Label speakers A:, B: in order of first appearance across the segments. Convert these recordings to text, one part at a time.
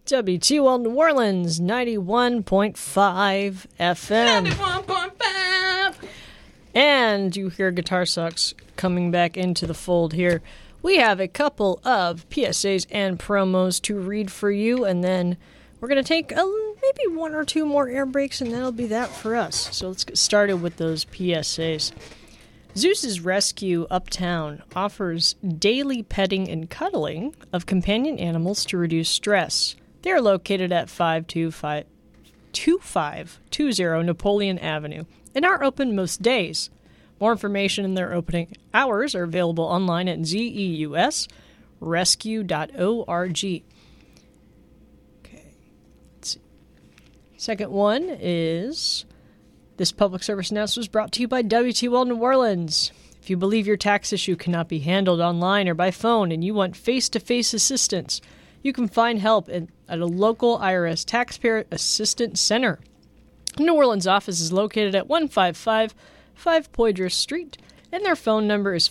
A: WTOL New Orleans, 91.5 FM.
B: 91.5!
A: And you hear Guitar Sucks coming back into the fold here. We have a couple of PSAs and promos to read for you, and then we're going to take maybe one or two more air breaks, and that'll be that for us. So let's get started with those PSAs. Zeus's Rescue Uptown offers daily petting and cuddling of companion animals to reduce stress. They are located at 2520 Napoleon Avenue and are open most days. More information and their opening hours are available online at zeusrescue.org. Okay, let's see. Second one is, this public service announcement was brought to you by WTOL New Orleans. If you believe your tax issue cannot be handled online or by phone and you want face-to-face assistance, you can find help at a local IRS Taxpayer Assistance Center. The New Orleans office is located at 155 Poydras Street, and their phone number is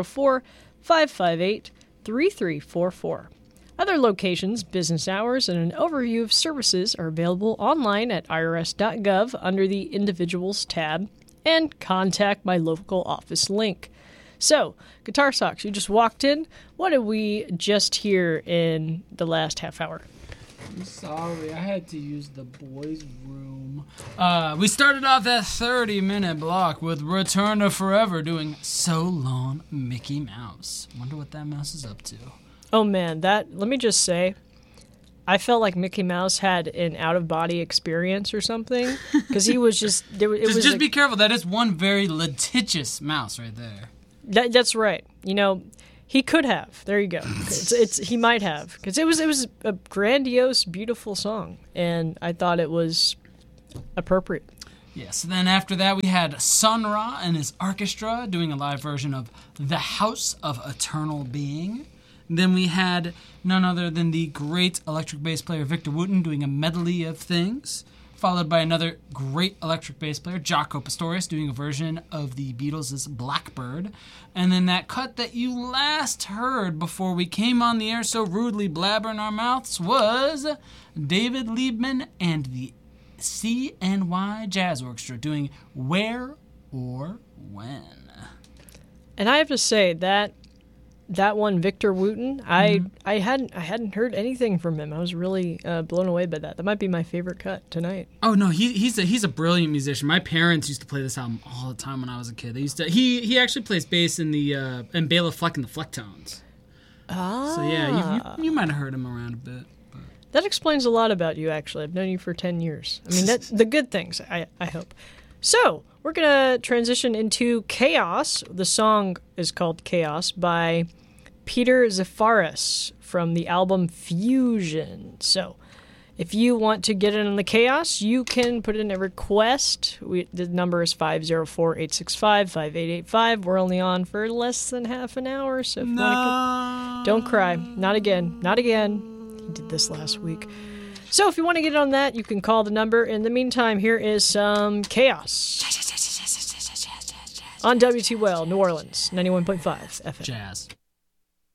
A: 504-558-3344. Other locations, business hours, and an overview of services are available online at irs.gov under the Individuals tab and Contact My Local Office link. So, Guitar Socks, you just walked in. What did we just hear in the last half hour?
B: I'm sorry, I had to use the boys' room. We started off that 30-minute block with Return to Forever doing So Long Mickey Mouse. Wonder what that mouse is up to.
A: Oh man, let me just say, I felt like Mickey Mouse had an out-of-body experience or something, because he was just...
B: Just be careful, that is one very litigious mouse right there.
A: That's right. You know, he could have. There you go. He might have, because it was a grandiose, beautiful song, and I thought it was appropriate.
B: Yes, then after that we had Sun Ra and his orchestra doing a live version of The House of Eternal Being. Then we had none other than the great electric bass player Victor Wooten doing a medley of things, followed by another great electric bass player, Jaco Pastorius, doing a version of the Beatles' Blackbird. And then that cut that you last heard before we came on the air so rudely blabbering our mouths was David Liebman and the CNY Jazz Orchestra doing Where or When.
A: And I have to say that one, Victor Wooten, I hadn't heard anything from him. I was really blown away by that. That might be my favorite cut tonight.
B: Oh no, he's a brilliant musician. My parents used to play this album all the time when I was a kid. They used to. He actually plays bass in in Bela Fleck and the Flecktones.
A: Ah.
B: So yeah, you might have heard him around a bit. But.
A: That explains a lot about you. Actually, I've known you for 10 years. I mean, the good things. I hope. So we're gonna transition into Chaos. The song is called Chaos by Peter Zafaris from the album Fusion. So if you want to get in on the chaos, you can put in a request. The number is 504-865-5885. We're only on for less than half an hour, so if you want to don't cry. Not again. Not again. He did this last week. So if you want to get on that, you can call the number. In the meantime, here is some Chaos on WTOL New Orleans, 91.5 FM.
B: Jazz.